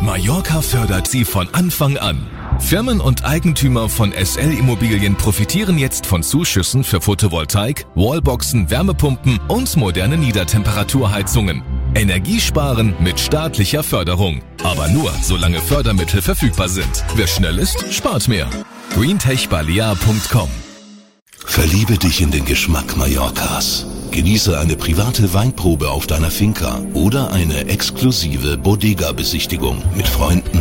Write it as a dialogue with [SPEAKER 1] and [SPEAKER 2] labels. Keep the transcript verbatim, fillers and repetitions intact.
[SPEAKER 1] Mallorca fördert sie von Anfang an. Firmen und Eigentümer von S L Immobilien profitieren jetzt von Zuschüssen für Photovoltaik, Wallboxen, Wärmepumpen und moderne Niedertemperaturheizungen. Energiesparen mit staatlicher Förderung. Aber nur, solange Fördermittel verfügbar sind. Wer schnell ist, spart mehr. greentech balea punkt com.
[SPEAKER 2] Verliebe dich in den Geschmack Mallorcas. Genieße eine private Weinprobe auf deiner Finca oder eine exklusive Bodega-Besichtigung mit Freunden